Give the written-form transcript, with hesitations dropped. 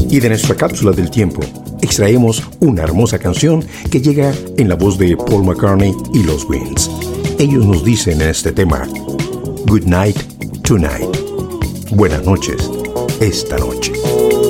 Y de nuestra cápsula del tiempo, extraemos una hermosa canción que llega en la voz de Paul McCartney y los Wings. Ellos nos dicen en este tema: Good night, tonight. Buenas noches, esta noche.